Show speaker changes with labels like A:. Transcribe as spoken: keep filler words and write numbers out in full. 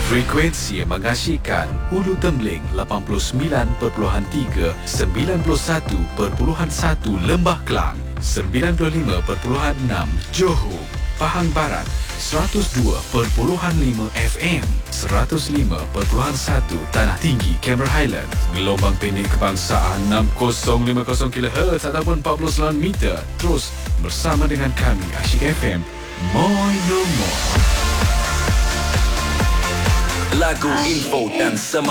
A: Frekuensi yang mengasyikkan Hulu Tembeling lapan puluh sembilan perpuluhan tiga, sembilan puluh satu perpuluhan satu Lembah Kelang, sembilan puluh lima perpuluhan enam Johor, Pahang Barat, seratus dua perpuluhan lima F M, seratus lima perpuluhan satu Tanah Tinggi, Cameron Highlands, gelombang pendek kebangsaan enam kosong lima kosong kilohertz ataupun empat puluh sembilan meter. Terus bersama dengan kami Asyik F M, Moi No More.
B: Lagu, info dan semangat